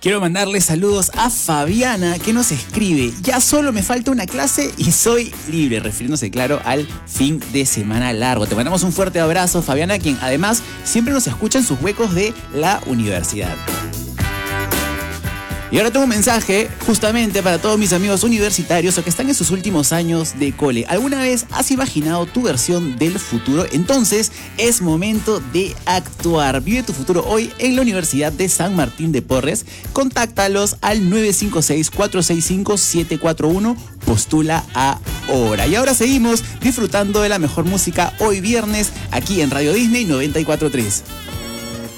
Quiero mandarle saludos a Fabiana, que nos escribe: ya solo me falta una clase y soy libre, refiriéndose, claro, al fin de semana largo. Te mandamos un fuerte abrazo, Fabiana, quien además siempre nos escucha en sus huecos de la universidad. Y ahora tengo un mensaje justamente para todos mis amigos universitarios o que están en sus últimos años de cole. ¿Alguna vez has imaginado tu versión del futuro? Entonces es momento de actuar. Vive tu futuro hoy en la Universidad de San Martín de Porres. Contáctalos al 956-465-741. Postula ahora. Y ahora seguimos disfrutando de la mejor música hoy viernes aquí en Radio Disney 94.3.